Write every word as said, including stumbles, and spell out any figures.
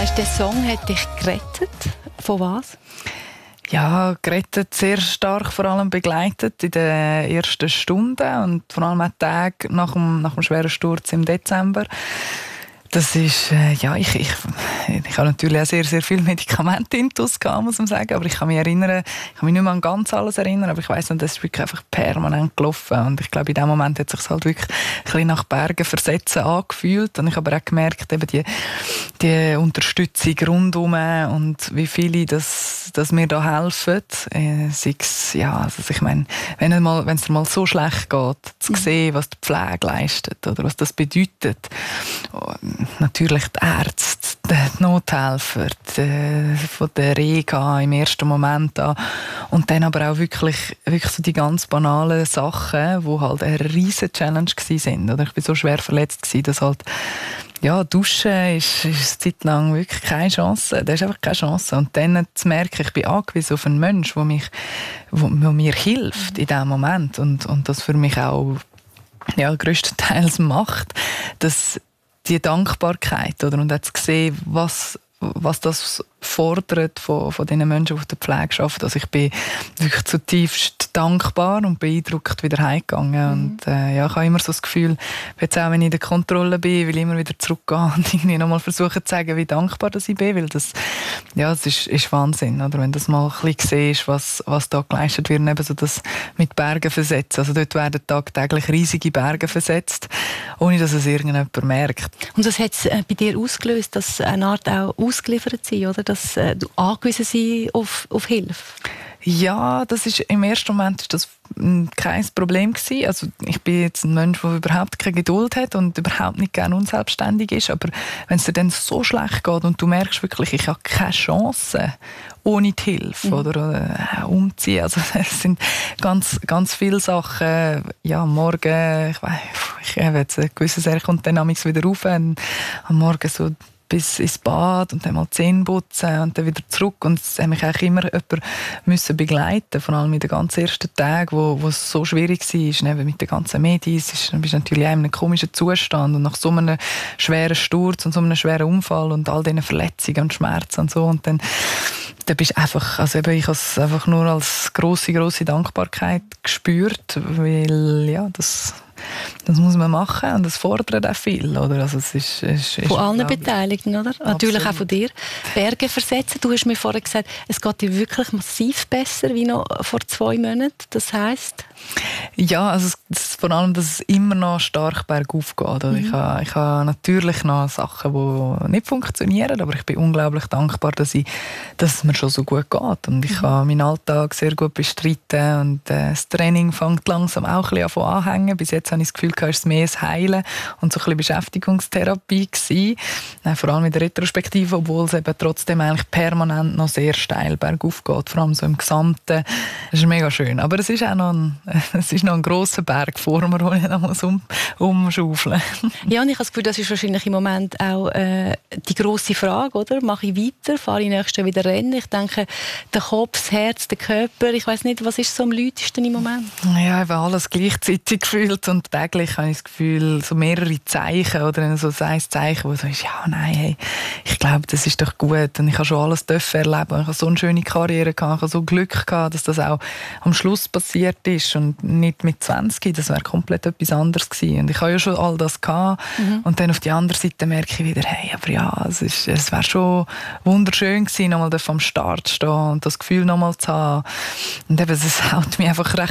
sagst, der Song hat dich gerettet. Von was? Ja, gerettet, sehr stark vor allem begleitet in den ersten Stunden und vor allem auch Tage nach dem, nach dem schweren Sturz im Dezember. Das ist, äh, ja, ich, ich, ich habe natürlich auch sehr, sehr viele Medikamente intus gehabt, muss man sagen, aber ich kann mich erinnern, ich kann mich nicht mehr an ganz alles erinnern, aber ich weiss noch, das ist wirklich einfach permanent gelaufen und ich glaube, in dem Moment hat es sich halt wirklich ein bisschen nach Bergen versetzen angefühlt und ich habe aber auch gemerkt, eben die, die Unterstützung rundherum und wie viele, dass, dass mir da helfen, äh, sei's, ja, also ich meine, wenn es mal, wenn es dir mal so schlecht geht, zu sehen, was die Pflege leistet oder was das bedeutet. Natürlich die Ärzte, die Nothelfer, die, von der Rega im ersten Moment an. Und dann aber auch wirklich, wirklich so die ganz banalen Sachen, die halt eine riesige Challenge waren. Oder ich war so schwer verletzt, dass halt, ja, Duschen ist, ist eine Zeit lang wirklich keine Chance. Das ist einfach keine Chance. Und dann zu merken, ich bin angewiesen auf einen Menschen, der mich, wo, wo mir hilft in diesem Moment. Und, und das für mich auch, ja, grösstenteils macht, dass die Dankbarkeit, oder? Und auch zu sehen, was, was das fordert von, von den Menschen, die auf der Pflege arbeiten. Also ich bin wirklich zutiefst dankbar und beeindruckt wieder heimgegangen. Mhm. Und äh, ja, ich habe immer so das Gefühl, jetzt auch wenn ich in der Kontrolle bin, will ich immer wieder zurückgehen und irgendwie nochmal versuchen zu sagen, wie dankbar dass ich bin, weil das, ja, das ist, ist Wahnsinn, oder? Wenn du das mal ein bisschen siehst, was, was da geleistet wird, eben so das mit Bergen versetzen. Also dort werden tagtäglich riesige Berge versetzt, ohne dass es irgendjemand merkt. Und das hat es bei dir ausgelöst, dass eine Art auch ausgeliefert sein, oder? Dass äh, du angewiesen sein auf, auf Hilfe? Ja, das ist, im ersten Moment ist das kein Problem gewesen. Also ich bin jetzt ein Mensch, der überhaupt keine Geduld hat und überhaupt nicht gerne unselbstständig ist. Aber wenn es dir dann so schlecht geht und du merkst wirklich, ich habe keine Chance ohne die Hilfe, mhm. oder äh, umziehen. Also es sind ganz, ganz viele Sachen. Ja, am Morgen, ich weiß, ich habe jetzt ein gewisses Er kommt dann wieder rauf. Am Morgen so bis ins Bad und dann mal die Zähne putzen und dann wieder zurück. Und es hat mich eigentlich immer jemand müssen begleiten, vor allem in den ganz ersten Tagen, wo, wo es so schwierig war, mit den ganzen Medien. Du bist natürlich auch in einem komischen Zustand und nach so einem schweren Sturz und so einem schweren Unfall und all diesen Verletzungen und Schmerzen und so. Und dann, dann bist du einfach, also eben, ich habe es einfach nur als grosse, grosse Dankbarkeit gespürt, weil, ja, das... Das muss man machen und das fordert auch viel, oder? Also es ist, ist, ist von allen Beteiligten, oder? Absolut. Natürlich auch von dir. Berge versetzen. Du hast mir vorher gesagt, es geht dir wirklich massiv besser wie noch vor zwei Monaten. Das heisst? Ja, also es, es, vor allem, dass es immer noch stark bergauf geht. Oder? Mhm. Ich habe ich ha natürlich noch Sachen, die nicht funktionieren, aber ich bin unglaublich dankbar, dass, ich, dass es mir schon so gut geht. Und ich mhm. kann meinen Alltag sehr gut bestreiten und äh, das Training fängt langsam auch ein bisschen anhängen. Bis jetzt habe ich das Gefühl, es war mehr das Heilen und so ein bisschen Beschäftigungstherapie gewesen. Äh, vor allem in der Retrospektive, obwohl es eben trotzdem eigentlich permanent noch sehr steil bergauf geht. Vor allem so im Gesamten. Das ist mega schön. Aber es ist auch noch ein, es ist noch ein grosser Berg vor mir, den ich noch um, umschaufeln muss. Ja, und ich habe das Gefühl, das ist wahrscheinlich im Moment auch äh, die grosse Frage, oder? Mache ich weiter? Fahre ich nächstes Jahr wieder Rennen? Ich denke, der Kopf, das Herz, der Körper, ich weiss nicht, was ist so am lautesten im Moment? Ja, eben alles gleichzeitig gefühlt und täglich habe ich das Gefühl, so mehrere Zeichen oder so ein Zeichen, wo so ist, ja, nein, hey, ich glaube, das ist doch gut und ich habe schon alles dürfen erleben. Ich habe so eine schöne Karriere gehabt, ich habe so Glück gehabt, dass das auch am Schluss passiert ist und nicht mit zwanzig, das wäre komplett etwas anderes gewesen. Und ich habe ja schon all das gehabt mhm. und dann auf die andere Seite merke ich wieder, hey, aber ja, es, ist, es wäre schon wunderschön gewesen, nochmal am Start zu stehen und das Gefühl nochmal zu haben. Und eben, es hält mich einfach recht